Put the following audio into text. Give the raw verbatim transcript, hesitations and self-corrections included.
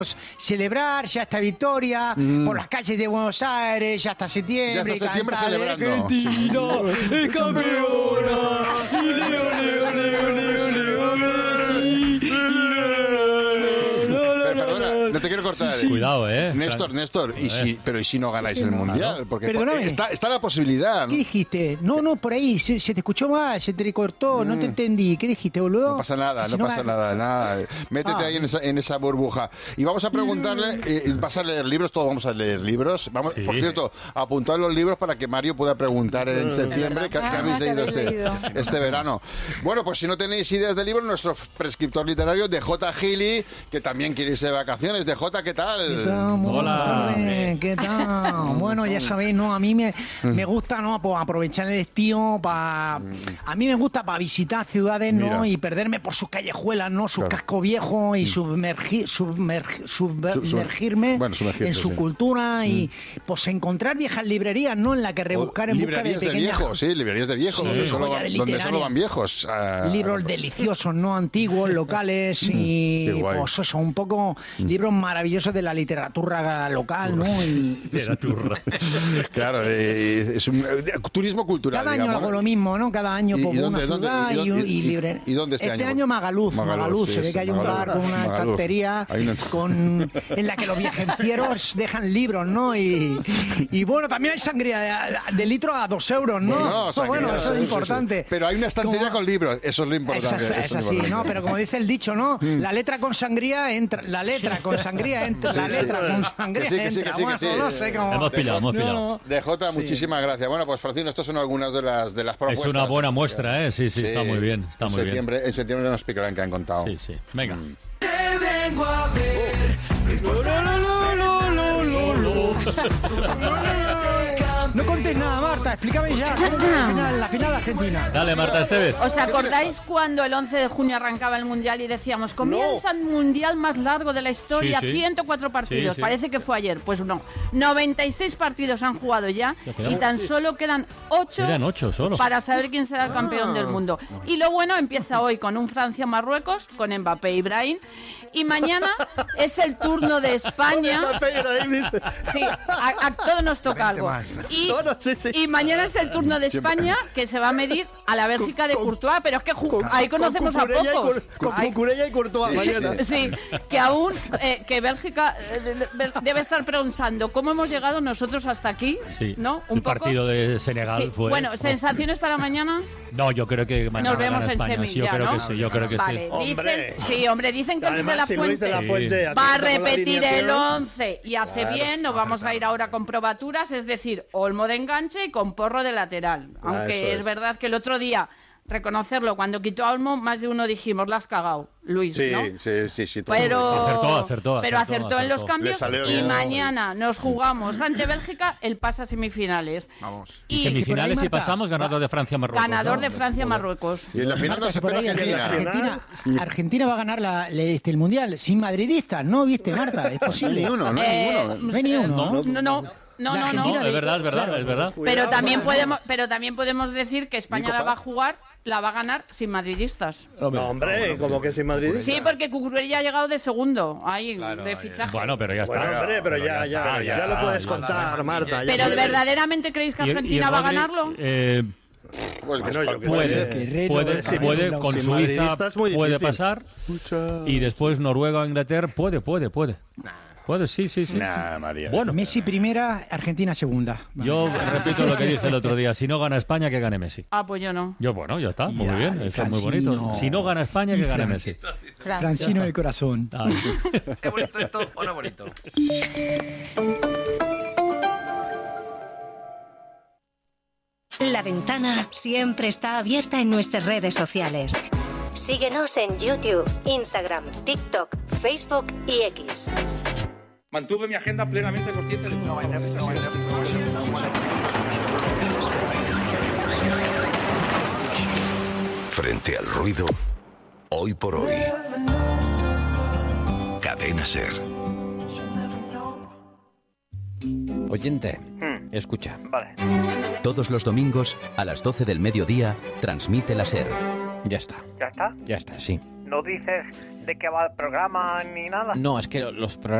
celebrar ya esta victoria mm. por las calles de Buenos Aires, ya hasta septiembre. Ya hasta septiembre celebrando. Argentina es campeona. Y leo, leo, leo, leo, leo, No te quiero cortar. Sí. Cuidado, eh. Néstor, Néstor, ¿y si, pero ¿y si no ganáis el Mundial? Porque Perdóname. Está, está la posibilidad. ¿Qué dijiste? No, no, por ahí, se, se te escuchó mal, se te cortó, mm. no te entendí. ¿Qué dijiste, boludo? No pasa nada, si no, no pasa nada, nada. Métete ah. ahí en esa, en esa burbuja. Y vamos a preguntarle, eh, ¿vas a leer libros? Todos vamos a leer libros. Vamos, sí. Por cierto, apuntad los libros para que Mario pueda preguntar en septiembre qué ah, habéis leído este, este verano. Bueno, pues si no tenéis ideas de libros, nuestro prescriptor literario de J. Gili, que también quiere irse de vacaciones. De J, ¿qué tal? ¿Qué tal? Hola. ¿Qué tal? Bueno, ya sabéis, ¿no? A mí me, me gusta, ¿no? Pues aprovechar el estío para... A mí me gusta para visitar ciudades, ¿no? Mira. Y perderme por sus callejuelas, ¿no? Sus claro. cascos viejos y submergir, submerg, submergirme bueno, en su sí. cultura y mm. pues encontrar viejas librerías, ¿no? En la que rebuscar o en busca de pequeñas... de viejos, sí, librerías de viejos, sí, donde, solo van, donde solo van viejos. Uh... Libros deliciosos, ¿no? Antiguos, locales y pues eso, un poco libros maravillosos de la literatura local, ¿no? Y, literatura. Claro, eh, es un eh, turismo cultural. Cada año digamos, hago lo mismo, ¿no? Cada año ¿Y, como y dónde, una ciudad dónde, y, y, y, y libre. ¿Y dónde este, este año? año Magaluf, Magaluf, Magaluf sí, se ve que hay un Magaluf, bar con una Magaluf. estantería Una... con en la que los viajeros dejan libros, ¿no? Y, y bueno, también hay sangría de, de litro a dos euros, ¿no? Bueno, no, sangría, bueno eso sí, es importante. Sí, sí. Pero hay una estantería como... con libros, eso es lo importante. Eso es, eso es así, ¿no? Pero como dice el dicho, ¿no? La letra con sangría entra, la letra con sangría entra, sí, la letra sí. con sangría que sí, que sí, entra. Que sí, que sí, bueno, que no sé sí. cómo... Hemos pillado, hemos pillado. No. De Jota, sí. Muchísimas gracias. Bueno, pues Francino, estas son algunas de las, de las propuestas. Es una buena muestra, ¿eh? Sí, sí, sí, está muy bien, está en muy septiembre, bien. En septiembre nos explicarán qué han contado. Sí, sí. Venga. Mm. Te vengo a ver. No contéis nada, Marta, explícame ya cómo fue la final, la final argentina. Dale, Marta Estevez. ¿Os acordáis cuando el once de junio arrancaba el Mundial y decíamos, comienza el Mundial más largo de la historia, sí, sí. ciento cuatro partidos? Sí, sí. Parece que fue ayer. Pues no, noventa y seis partidos han jugado ya y tan solo quedan ocho, Eran ocho solo. para saber quién será el campeón ah. del mundo. Y lo bueno empieza hoy con un Francia-Marruecos, con Mbappé y Brahim. Y mañana es el turno de España. Sí, a, a todos nos toca algo. Y, no, no, sí, sí. y mañana es el turno de España, que se va a medir a la Bélgica de Courtois, pero es que ju- ahí conocemos a pocos. Con Cucurella y Courtois mañana. Sí, que aún eh, que Bélgica eh, debe estar pensando cómo hemos llegado nosotros hasta aquí, sí. ¿no? Un el poco. partido de Senegal Sí. fue. Bueno, sensaciones para mañana. No, yo creo que mañana nos vemos en España. Sevilla, sí, yo creo ¿no? que sí, yo creo que vale, sí. Dicen, sí, hombre, dicen que Luis de la si Fuente, Luis de la Fuente sí. va a repetir el once y hace claro, bien. Nos vamos a ir ahora con probaturas, es decir, Olmo de enganche y con Porro de lateral. Aunque ah, es, es verdad que el otro día, reconocerlo, cuando quitó a Olmo, más de uno dijimos, la has cagado, Luis, sí, ¿no? Sí, sí, sí. Pero acertó, acertó, pero acertó, acertó en los acertó. cambios y bien, mañana nos jugamos ante Bélgica el pase a semifinales. Vamos. Y, y semifinales y pasamos ganador de Francia-Marruecos. Ganador ¿no? de Francia-Marruecos. Y en la final no se por ahí, Argentina. Argentina, Argentina va a ganar la, este, el Mundial sin madridistas, ¿no? ¿Viste, Marta? Es posible. Ni uno, no hay Eh, ninguno. No hay ni uno. No, no, no. No, La no, no. Argentina No, es verdad, es verdad, Claro. es verdad. Pero también podemos, pero también podemos decir que España Nico la va a Paz. jugar, la va a ganar sin madridistas. No, hombre, como que sin Madrid. Sí, porque Cucurella ha llegado de segundo, ahí, Claro, de ya. fichaje. Bueno, pero ya está. Bueno, hombre, pero ya, ya, está, ya, ya lo está, puedes ya contar, está. Marta. ya Pero puedes. ¿verdaderamente creéis que Y- y Argentina va a Rodri, ganarlo? Eh, Pues, Bueno, yo qué puede, sé. Guerrero, puede, sí, puede pero con sin Suiza madridista es muy puede difícil. pasar y después Noruega o Inglaterra puede, puede, puede. Puede, sí, sí, sí. Nah, María. Bueno, Messi primera, Argentina segunda. Vale. yo repito lo que dije el otro día. Si no gana España, que gane Messi. Ah, pues yo no. Yo, bueno, ya está, muy Ya, bien. Eso es muy bonito. Francino. Si no gana España, que Y gane Fran. Messi. Francino del corazón. Ay, ¿Es bonito esto o no bonito? La ventana siempre está abierta en nuestras redes sociales. Síguenos en YouTube, Instagram, TikTok, Facebook y X. Mantuve mi agenda plenamente consciente de todo. Frente al ruido, hoy por hoy. Cadena SER. Oyente, escucha. Vale. Todos los domingos, a las doce del mediodía, transmite la SER. Ya está. ¿Ya está? Ya está, sí. no dices de qué va el programa ni nada. No, es que los programas